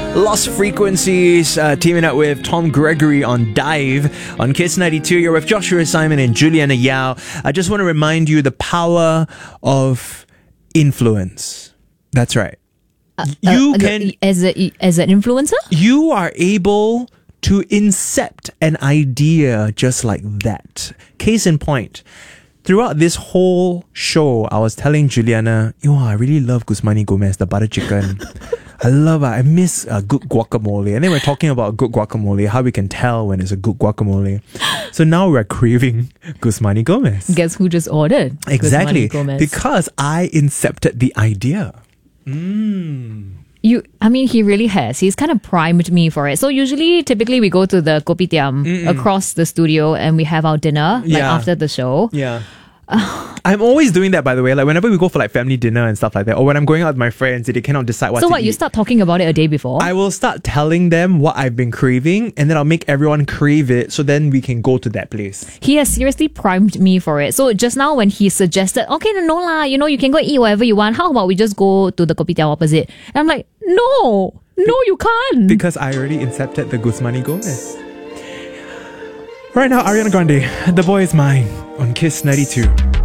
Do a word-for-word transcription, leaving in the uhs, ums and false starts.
Lost Frequencies, uh, teaming up with Tom Gregory on Dive. On Kiss ninety-two, you're with Joshua Simon and Juliana Yao. I just want to remind you the power of influence. That's right. Uh, you uh, can... As, a, as an influencer? You are able to incept an idea just like that. Case in point, throughout this whole show, I was telling Juliana, yo, I really love Guzmani Gomez, the butter chicken. I love it. I miss uh, good guacamole. And then we're talking about good guacamole, how we can tell when it's a good guacamole. So now we're craving Guzmani Gomez. Guess who just ordered? Exactly. Guzmani Gomez. Because I incepted the idea. Mm. You, I mean, he really has. He's kind of primed me for it. So usually, typically, we go to the kopitiam Mm-mm. across the studio and we have our dinner like yeah. after the show. Yeah. I'm always doing that, by the way. Like whenever we go for like family dinner and stuff like that, or when I'm going out with my friends, they cannot decide what so to what, eat. You start talking about it a day before? I will start telling them what I've been craving, and then I'll make everyone crave it, so then we can go to that place. He has seriously primed me for it. So just now when he suggested, okay, no, no lah, you know, you can go eat whatever you want. How about we just go to the kopitiam opposite? And I'm like, no, no, you can't. Because I already incepted the Guzmani Gomez. Right now, Ariana Grande, The Boy Is Mine, on Kiss ninety-two.